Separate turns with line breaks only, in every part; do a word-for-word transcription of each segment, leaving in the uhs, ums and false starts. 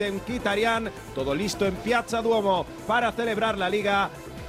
Mkhitaryan, todo listo en Piazza Duomo para celebrar la Liga.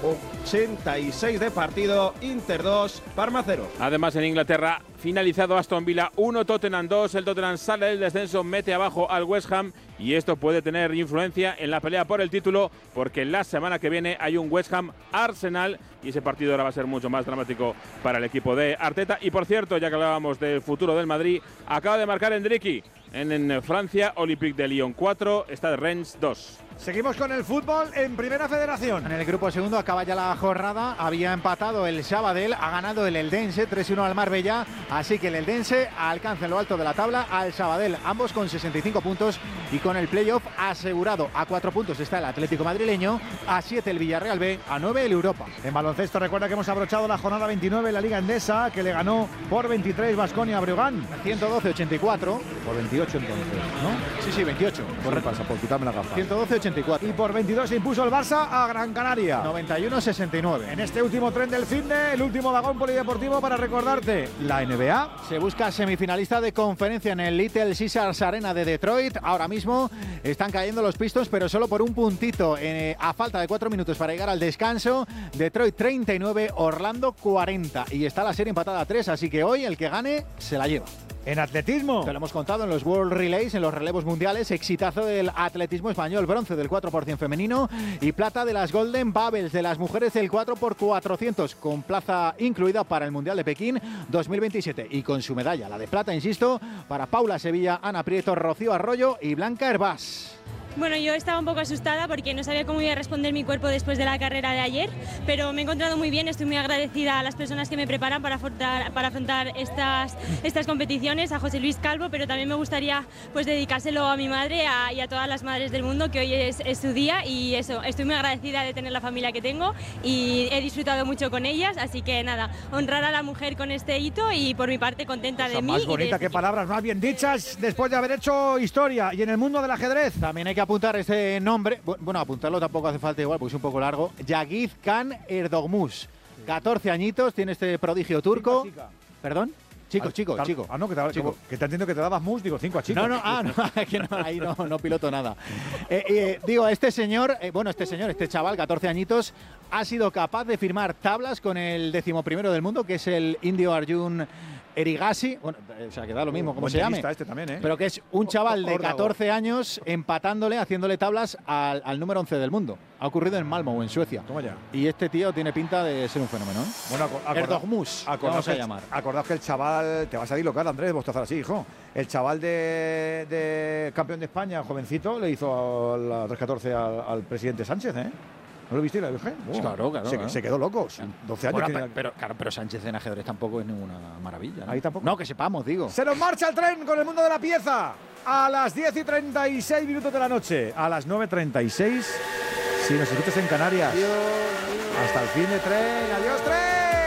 ochenta y seis de partido, Inter dos, Parma cero.
Además, en Inglaterra, finalizado Aston Villa uno, Tottenham dos. El Tottenham sale del descenso, mete abajo al West Ham y esto puede tener influencia en la pelea por el título, porque la semana que viene hay un West Ham Arsenal y ese partido ahora va a ser mucho más dramático para el equipo de Arteta. Y por cierto, ya que hablábamos del futuro del Madrid, acaba de marcar Endricky en, en Francia, Olympique de Lyon cuatro, Stade Reims dos.
Seguimos con el fútbol en Primera Federación.
En el grupo segundo acaba ya la jornada. Había empatado el Sabadell, ha ganado el Eldense tres uno al Marbella. Así que el Eldense alcanza en lo alto de la tabla al Sabadell, ambos con sesenta y cinco puntos y con el playoff asegurado. A cuatro puntos está el Atlético madrileño, a siete el Villarreal B, a nueve el Europa.
En baloncesto, recuerda que hemos abrochado la jornada veintinueve en la Liga Endesa, que le ganó por veintitrés Baskonia a Breogán.
ciento doce a ochenta y cuatro.
Por veintiocho entonces, ¿no?
Sí, sí, veintiocho.
Correcto. Pasa por quitarme la gafa.
ciento doce a ochenta y cuatro.
Y por veintidós se impuso el Barça a Gran Canaria.
noventa y uno a sesenta y nueve.
En este último tren del finde, el último vagón polideportivo para recordarte, la N B A.
Se busca semifinalista de conferencia en el Little Caesars Arena de Detroit. Ahora mismo están cayendo los Pistons, pero solo por un puntito. Eh, a falta de cuatro minutos para llegar al descanso. Detroit treinta y nueve, Orlando cuarenta. Y está la serie empatada a tres, así que hoy el que gane se la lleva.
En atletismo.
Te lo hemos contado en los World Relays, en los relevos mundiales. Exitazo del atletismo español, bronce del cuatro por ciento femenino y plata de las Golden Bubbles de las mujeres del cuatro por cuatrocientos, con plaza incluida para el Mundial de Pekín dos mil veintisiete. Y con su medalla, la de plata, insisto, para Paula Sevilla, Ana Prieto, Rocío Arroyo y Blanca Hervás.
Bueno, yo estaba un poco asustada porque no sabía cómo iba a responder mi cuerpo después de la carrera de ayer, pero me he encontrado muy bien, estoy muy agradecida a las personas que me preparan para afrontar, para afrontar estas, estas competiciones, a José Luis Calvo, pero también me gustaría pues dedicárselo a mi madre a, y a todas las madres del mundo, que hoy es, es su día, y eso, estoy muy agradecida de tener la familia que tengo y he disfrutado mucho con ellas, así que nada, honrar a la mujer con este hito y por mi parte contenta de
Son
mí.
Más bonita que palabras, más bien dichas, después de haber hecho historia. Y en el mundo del ajedrez
también hay que apuntar ese nombre, bueno, apuntarlo tampoco hace falta igual, porque es un poco largo. Yagiz Khan Erdogmuz, catorce añitos, tiene este prodigio turco.
Chica, chica.
¿Perdón? Chico,
ah,
chico,
tal,
chico.
Ah, no, que te,
chico.
que te entiendo que te dabas mus, digo, cinco a chicos.
No, no, ah, no, que no, ahí no, no piloto nada. Eh, eh, digo, este señor, eh, bueno, este señor, este chaval, catorce añitos, ha sido capaz de firmar tablas con el decimoprimero del mundo, que es el indio Arjun Erigaisi, bueno, o sea, que da lo mismo como se llame,
este también, ¿eh?
pero que es un chaval de catorce años empatándole, haciéndole tablas al, al número once del mundo. Ha ocurrido en Malmö, en Suecia.
Toma ya.
Y este tío tiene pinta de ser un fenómeno, ¿eh?
Bueno,
Erdogmuz, vamos a llamar.
Acordaos que el chaval, te vas a dilocar, Andrés, vos te hacer así, hijo. El chaval de, de campeón de España, jovencito, le hizo a la tres catorce al, al presidente Sánchez, ¿eh? ¿No lo viste la Virgen? Oh,
claro, claro.
Se,
claro.
se quedó loco. doce años.
Bueno,
tiene...
pero, claro, pero Sánchez en ajedrez tampoco es ninguna maravilla, ¿no?
Ahí tampoco.
No, que sepamos, digo.
Se nos marcha el tren con el mundo de la pieza. A las diez y treinta y seis minutos de la noche. A las nueve y treinta y seis. Si nos escuchas en Canarias. Adiós, adiós. Hasta el fin de tren. Adiós, tren.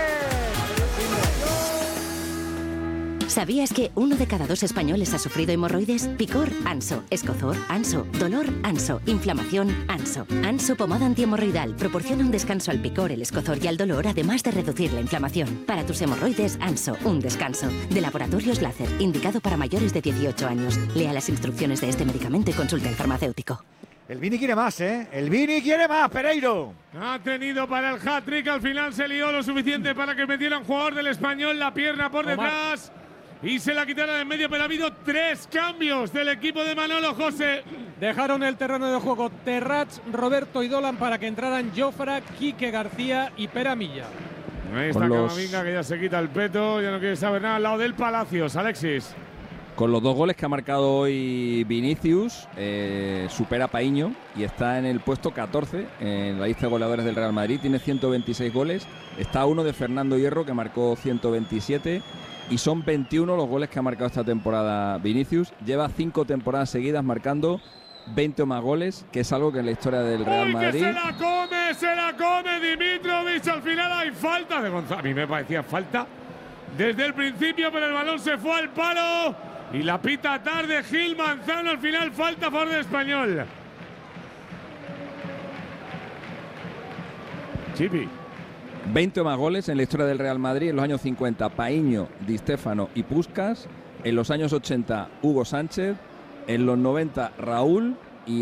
¿Sabías que uno de cada dos españoles ha sufrido hemorroides? Picor, Anso. Escozor, Anso. Dolor, Anso. Inflamación, Anso. Anso pomada antihemorroidal proporciona un descanso al picor, el escozor y al dolor, además de reducir la inflamación. Para tus hemorroides, Anso, un descanso. De Laboratorios Láser, indicado para mayores de dieciocho años. Lea las instrucciones de este medicamento y consulte al farmacéutico.
El Vini quiere más, ¿eh? El Vini quiere más, Pereiro.
Ha tenido para el hat-trick, al final se lió lo suficiente para que metiera un jugador del Español la pierna por detrás. Y se la quitaron en medio, pero ha habido tres cambios del equipo de Manolo José.
Dejaron el terreno de juego Terrats, Roberto y Dolan para que entraran Jofra, Quique García y Pera Milla.
Ahí está Camavinga, que ya se quita el peto, ya no quiere saber nada al lado del Palacios. Alexis.
Con los dos goles que ha marcado hoy Vinicius, eh, supera a Paíño y está en el puesto catorce en la lista de goleadores del Real Madrid. Tiene ciento veintiséis goles. Está a uno de Fernando Hierro, que marcó ciento veintisiete. Y son veintiuno los goles que ha marcado esta temporada Vinicius. Lleva cinco temporadas seguidas marcando veinte o más goles, que es algo que en la historia del Real
¡Uy,
Madrid…
que se la come, se la come Dimitrovic! Al final hay falta de Gonzalo. A mí me parecía falta desde el principio, pero el balón se fue al palo. Y la pita tarde Gil Manzano. Al final falta a favor del Español. Chipi.
veinte o más goles en la historia del Real Madrid. En los años cincuenta, Paíño, Di Stéfano y Puskás. En los años ochenta, Hugo Sánchez. En los noventa, Raúl.